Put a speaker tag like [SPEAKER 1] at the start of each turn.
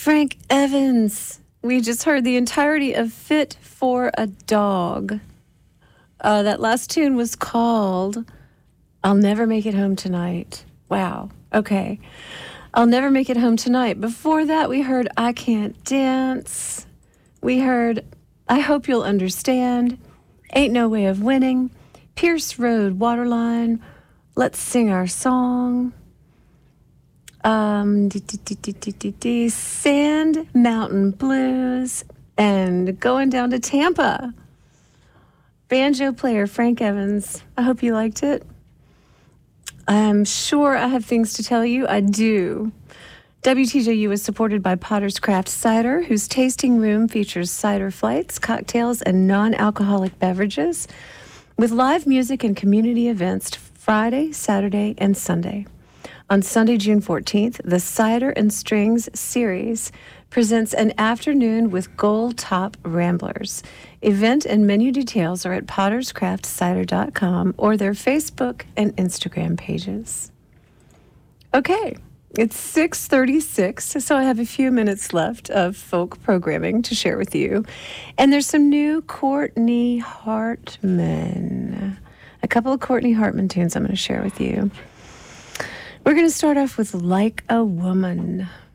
[SPEAKER 1] Frank Evans. We just heard the entirety of Fit for a Dog. That last tune was called I'll Never Make It Home Tonight. Wow. Okay. I'll Never Make It Home Tonight. Before that, we heard I Can't Dance. We heard I Hope You'll Understand. Ain't No Way of Winning. Pierce Road Waterline. Let's Sing Our Song. Sand Mountain Blues, and Going Down to Tampa. Banjo player Frank Evans. I hope you liked it. I'm sure I have things to tell you. I do. WTJU is supported by Potter's Craft Cider, whose tasting room features cider flights, cocktails, and non-alcoholic beverages, with live music and community events Friday, Saturday, and Sunday. On Sunday, June 14th, the Cider and Strings series presents an afternoon with Gold Top Ramblers. Event and menu details are at potterscraftcider.com or their Facebook and Instagram pages. Okay, it's 6:36, so I have a few minutes left of folk programming to share with you. And there's some new Courtney Hartman. A couple of Courtney Hartman tunes I'm going to share with you. We're going to start off with Like a Woman.